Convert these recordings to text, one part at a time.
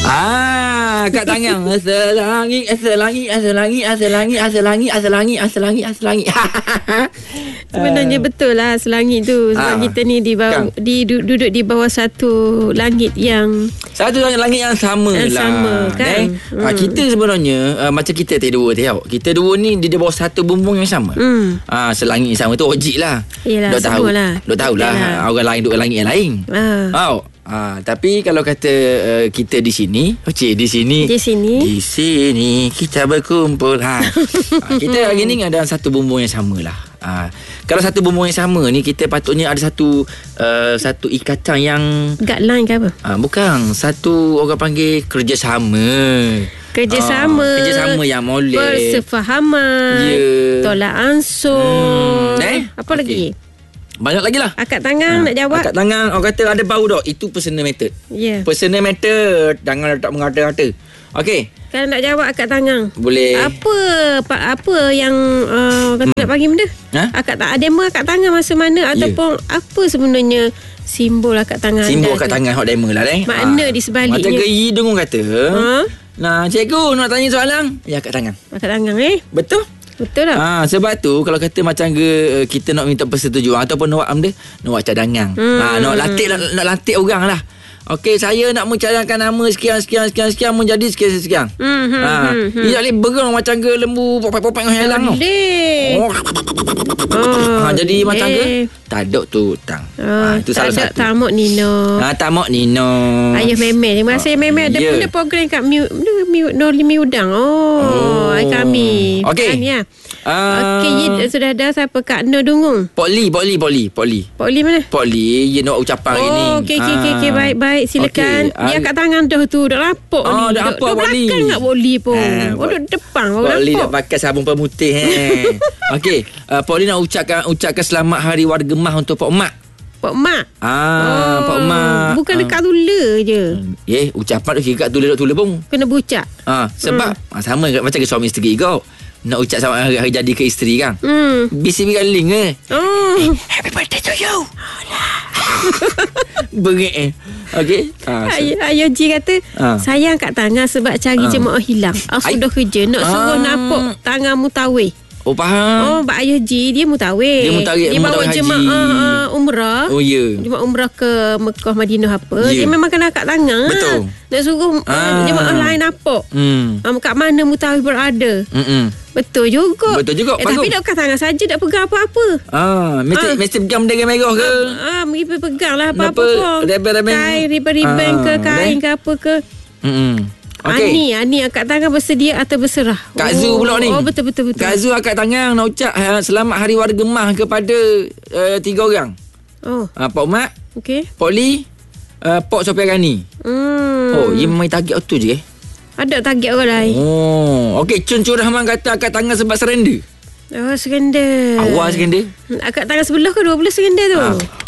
Kat tangan. Selangit. Sebenarnya betul lah selangit tu. Sebab kita ni duduk di bawah satu langit yang yang sama lah. Sama kan. Kita sebenarnya macam kita dua tengok. Kita dua ni di bawah satu bumbung yang sama. Selangit yang sama tu ojik lah. Yelah, Dok tahulah orang lain duduk langit yang lain. Tapi kalau kata kita di sini, di sini kita berkumpul. Kita hari ni ada satu bumbung yang sama lah. Kalau satu bumbung yang sama ni, kita patutnya ada satu ikatan yang guideline ke apa? Bukan, satu orang panggil kerjasama yang molek, persefahaman, tolak ansur, apa lagi? Banyak lagi lah. Akad tangan nak jawab. Akad tangan orang kata ada bau dah. Itu personal method. Personal method. Jangan letak mengata-kata. Okey. Kalau nak jawab akad tangan, boleh. Apa yang kata nak bagi benda? Akad demo akad tangan masa mana ataupun apa sebenarnya simbol akad tangan? Simbol akad tangan hot demo lah makna di sebaliknya. Macam Geri dengung kata. Nah, cikgu nak tanya soalan. Akad tangan. Akad tangan Betul? Betul lah. Sebab tu kalau kata macam kita nak minta persetujuan ataupun nak buat nak cadangan. Nak latih orang lah. Okey, saya nak mencadangkan nama sekian menjadi sekian. Ini tak boleh berang macam lembu popek-popek yang hilang. Jadi macam taduk tu tang. Itu salah satu. Tamok Nino. Tamok Nino. Ayah Memel. Terima kasih Memel. Ada benda program kat Nurli Miudang. Ay kami. Okey. Okey, sudah ada siapa Kak No Dungung? Pok Li mana? Pok Li, you nak ucapan hari ni. Okey, baik, silakan. Dia kat tangan dah tu, dah lapuk ni. Dah apa Pok Li? Belakang enggak Poli pun. Duduk depan baru lapuk. Pok Li nak pakai sabun pemutih Okey, Pok Li nak ucapkan selamat hari warga Mah untuk Pok Mak. Pok Mak. Pok Mak. Bukan dekat tular je. Ucapan tu dekat tular pun. Kena berucap. Sebab sama macam ke suami isteri kau. Nak ucap selamat hari jadi ke isteri kan. Bisi link happy birthday to you. Bengek Okey. Ayah Ji kata saya angkat tangan sebab cari jemaah hilang. Sudah kerja nak suruh napuk tangan mutawif. Faham. Pak Ayah Ji dia mutawif. Dia bawa jemaah umrah. Jemaah umrah ke Mekah Madinah apa. Dia memang kena angkat tangan. Betul. Nak suruh jemaah lain napuk. Kat mana mutawif berada. Betul juga. Tapi tak angkat tangan saja, tak pegang apa-apa. Mesti pegang bendera merah ke? Mesti pegang lah apa-apa pun. Kain, ribbon ke kain ke apa ke. Ani angkat tangan bersedia atau berserah. Kak Zu pula ni. Betul. Kak Zu angkat tangan nak ucap selamat hari warga Mah kepada 3 orang. Pok Mak, Pok Li, Pok Sophia Rani. Ia main target tu je Ada target orang lain. Okey, Cun Rahman kata angkat tangan sebab surrender. Surrender. Awal surrender. Angkat tangan sebelah ke 12 surrender tu?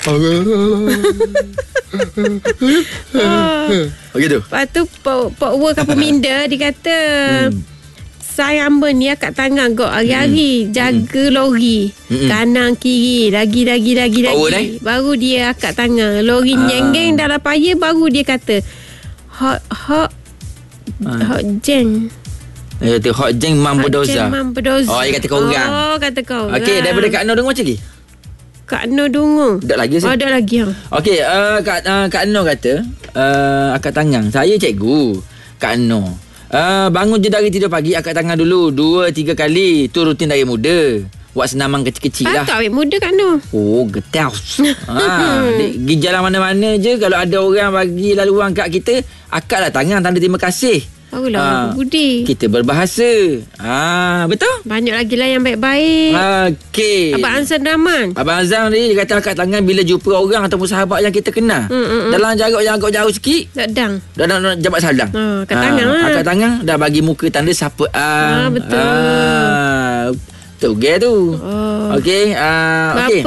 Begitu. Lepas tu Pak Work apa Minda dia kata saya hamba ni angkat tangan kau hari-hari jaga lori kanan kiri lagi baru dia angkat tangan lori nyenggeng dalam paya baru dia kata hot jeng. Itu hot jeng Mambodoza. Dia kata kau orang. Kata kau. Okey, daripada Kak No Dungung macam lagi? Kak No Dungung. Tak lagi sih? Ada lagi. Okey, Kak No kata angkat tangan. Saya cikgu Kak No. Bangun je dari tidur pagi, angkat tangan dulu 2-3 kali. Tu rutin dari muda. Buat senaman kecil-kecil lah. Patut awet muda Kak No. Getas. Pergi jalan mana-mana je, kalau ada orang bagi laluan kat kita, angkatlah tangan tanda terima kasih. Barulah budi. Kita berbahasa. Betul? Banyak lagi lah yang baik-baik. Okey. Abang Azam Rahman. Abang Azam ni dia kata angkat tangan bila jumpa orang ataupun sahabat yang kita kenal. Dalam jarak yang agak jauh sikit. Dadang. Dah jabat salam. Angkat tangan lah. Angkat tangan dah bagi muka tanda sapaan. Betul. Tugel tu. Okey. Okey.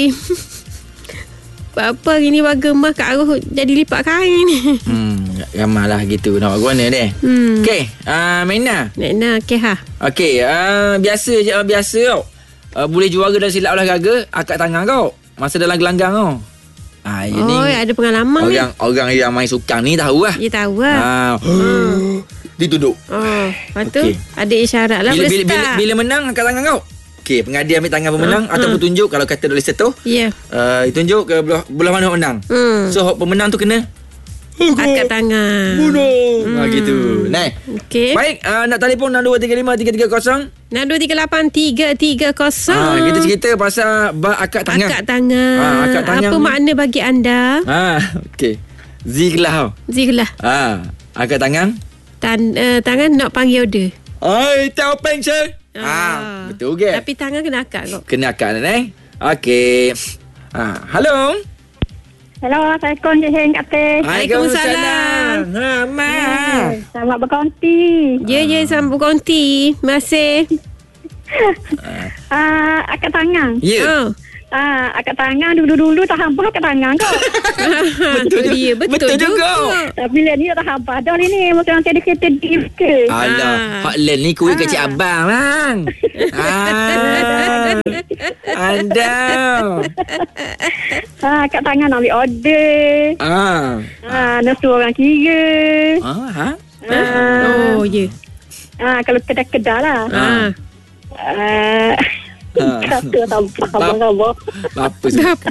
Apa hari ni warga Mah Kak Aruh jadi lipat kain ni. Ramailah gitu. Nak buat mana deh. Okey. Mena. Keha. Okey. Biasa tau. Boleh juara dalam silap olahraga, angkat tangan kau. Masa dalam gelanggang kau. Ini ada pengalaman orang yang main sukan ni tahu lah. Dia tahu lah. Dia duduk. Lepas tu ada isyarat lah. Bila menang angkat tangan kau. Okey, pengadil ambil tangan pemenang ataupun tunjuk kalau kata boleh setuh. Ya. Tunjuk ke belah mana menang. So pemenang tu kena angkat tangan. Bunuh. Gitu. Nah. Okey. Baik, nak telefon 6235 330. 6235 330. Kita cerita pasal akad tangan. Akad tangan. Apa makna bagi anda? Okey. Ziglah. Akad tangan. Tangan nak panggil order. Tao peng sir. Betul ke? Tapi tangan kena akad kau. Kena akad Okey. Halo. Assalamualaikum Cik Heng Kapten. Waalaikumsalam. Selamat berkonti. Ya, selamat berkonti. Terima kasih. Akad tangan. Ya. Akad tangan dulu tak hampa akad tangan kau. Betul juga. Tapi Len ni tak hampa dah ni. Macam ada kereta deep ke. Alah, Hak Len ni kuih kecil abang bang. Anda. Akad tangan nak ambil order. Nasi orang kira. Ya. Kalau kedai-kedai lah. Kata tak faham apa.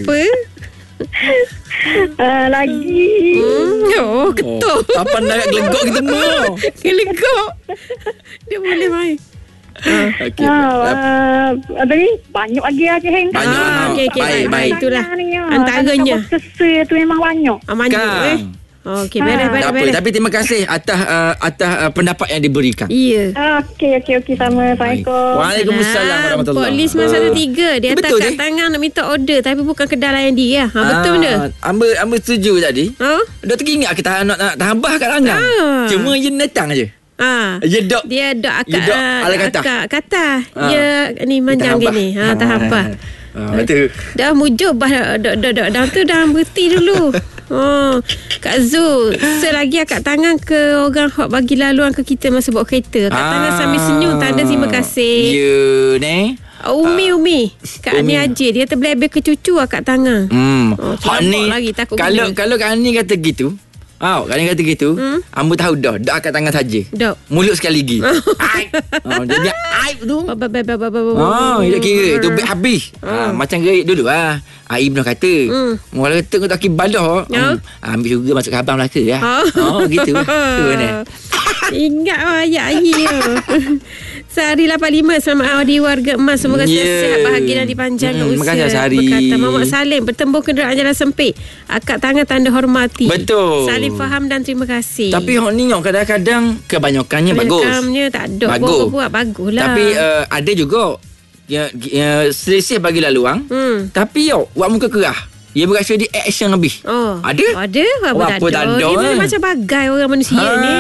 Lagi. Ketuk. Apa nak gelegok kita semua. Gelegok. Dia boleh main. Okey. Ada ni banyak lagi Cik Heng. Okey. Baik itulah. Antaranya. Sesuai tu memang banyak. Banyak. Okey, beres. Tapi terima kasih atas pendapat yang diberikan. Ya. Okey. Sama. Assalamualaikum. Waalaikumsalam warahmatullahi. Polis 113 dia tak kat tangan nak minta order tapi bukan kedai layan dia. Betul benda? Amba setuju tadi. Dia teringat kita nak tambah kat tangan. Cuma dia datang aje. Dia dok akak kata. Ya ni manjang gini. Tak apa. Betul. Dah mujub dah tu dah berhenti dulu. Kak Zul, selagi akak tangan ke orang hok bagi laluan ke kita masa bawa kereta. Akak tangan sambil senyum tanda terima kasih. Ya ni. Umi Kak Ani Haji dia terbelebel ke cucu akak tangan. Hak ni lagi takut. Kalau Kak Ani kata gitu, Kak Ani kata gitu, amba tahu dah akad tangan saja. Mulut sekali lagi. Jadi aib tu. Dia kira tu habis. Macam gerik dulu Aib dah kata. Kalau kata kau tak kibalah. Ambil juga masuk ke abang Melaka gitu. Tu ni. Ingat ayat-ayat. Sehari 85 selamat awadi warga emas. Semoga sihat bahagia dan dipanjangkan usia. Berkata Muhammad Salim bertembur kenderaan jalan sempit. Akad tangan tanda hormati. Betul. Salim faham dan terima kasih. Tapi hok ni kadang-kadang kebanyakannya bagus. Kebanyakannya tak ada. Buat bagus lah. Tapi ada juga selisih bagi laluan. Tapi buat muka kerah. Ia berasa di action lebih. Ada? Ada. Apa tak ada? Dia macam bagai orang manusia ni.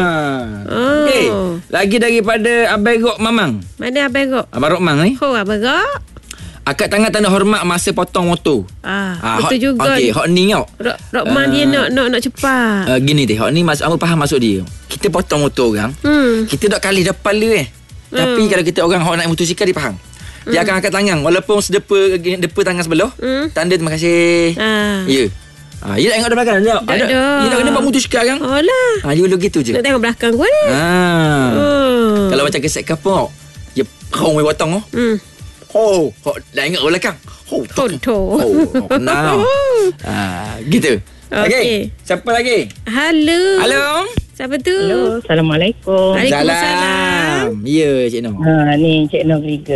Lagi daripada Abang Rok Mamang. Mana Abang Rok? Abang Rok Mang ni. Abang Rok. Akad tangan tanda hormat masa potong motor. Betul juga. Okey, hok ni tau. Rok Mang dia nak cepat. Gini teh, hok ni apa faham maksud dia. Kita potong motor orang. Kita dak kali depan dia Tapi kalau kita orang hok naik motosikal dia faham. Dia akan angkat tangan walaupun depa tangan sebelah. Tanda terima kasih. Ya. Ya tengok depan belakang. Ada. Dia nak kena buat motosikal kan? Alah. Dia dulu gitu je. Nak tengok belakang gua ni. Kalau macam keset kapal, dia kau mai potong dah ingat belakang. Kenal. Gitu. Okey. Siapa lagi? Halo. Siapa tu? Hello, Assalamualaikum. Waalaikumsalam. Ya, Cik Noh. Ni Cik Noh Liga.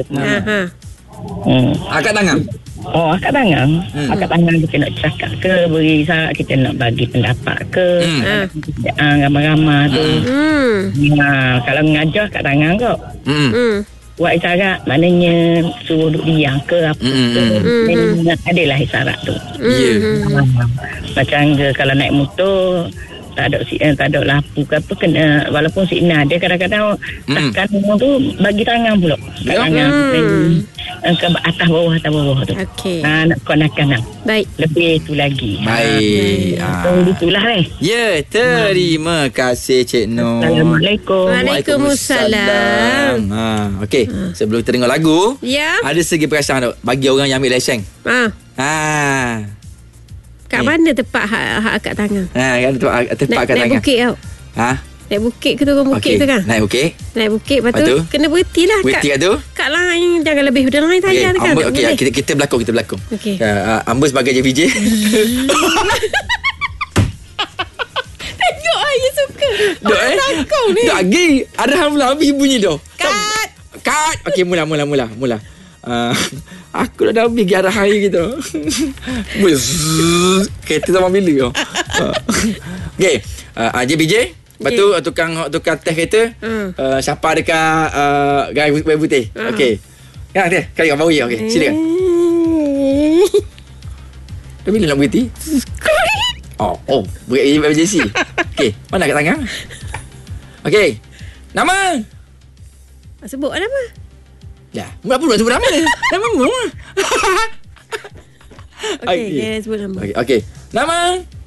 Akad tangan. Akad tangan. Akad tangan kita nak cakap ke, beri syarat kita nak bagi pendapat ke. Ramai-ramai tu. Kalau mengajar akad tangan kau. Buat isyarat maknanya suruh duduk diam ke apa ke. Adalah isyarat tu. Macam kalau naik motor tak ada lampu ke apa kena walaupun signal dia kadang-kadang tekan tu bagi tangan pula tangan ke atas bawah tu. Nak konakan baik lebih tu lagi baik itulah ya terima kasih Cik Noh. Assalamualaikum. Waalaikumsalam. Okey sebelum kita dengar lagu ada segi perasaan bagi orang yang ambil lesen. Kat mana tempat hak akak tangan? Kan tempat akak tangan. Naik bukit tau. Naik bukit ke turun bukit tu kan? Naik bukit. Lepas tu kena berhenti lah. Berhenti kat tu. Kat lain. Jangan lebih dari lain saja kan? Kita berlakon. Okay. Amba sebagai JVJ. Tengok saya suka. Dok Lakon ni. Dok lagi. Ada habis bunyi tu. Kat. Okey, mula. Aku dah habis arah hari gitu. Kereta sama bila. Okey. JBJ. Lepas tu tukang test kereta. Siapa dekat garis putih. Okey. Kan dia. Kali kat bawah. Okey. Silakan. Dah bila nak berhenti? Beri emergency. Okey. Mana kat tangan? Okey. Nama? Sebut nama. Ya, mula pun nak sebut nama. Nama mula. Okey, sebut nama. Okey. Nama?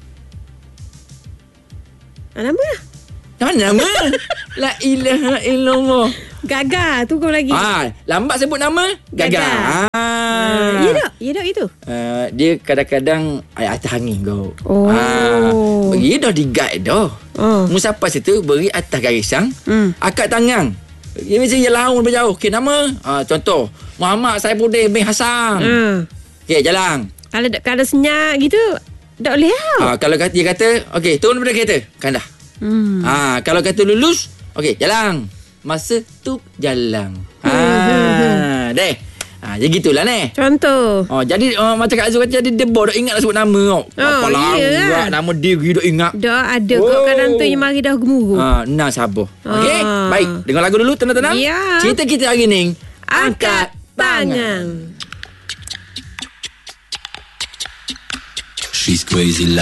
Nama lah. Nama? La ilaha illallah. Gagal, tunggu lagi. Lambat sebut nama, gagal. Ya tak itu? Dia kadang-kadang atas angin kau. Beri dah di-guide dah. Musafar situ beri atas garisan, akak tangan. Dia macam dia lawan berjauh. Okey, nama. Contoh, Muhammad Saifuddin bin Hasan. Okey, jalan. Kalau senyap gitu, tak boleh tau. Kalau dia kata, okey, turun daripada kereta, kandah. Kalau kata lulus, okey, jalan. Masa tu jalan. Deh. Jadi gitulah ni. Contoh. Jadi macam Kak Azul kata, jadi dia dah ingat nak sebut nama kau. Apa lah nama dia dah ingat. Dah ada kau kadang tu yang mari dah gemuruh. Nah sabar. Okey, baik. Dengar lagu dulu tenang-tenang. Ya. Cerita kita hari ni, Angkat Tangan. She's crazy like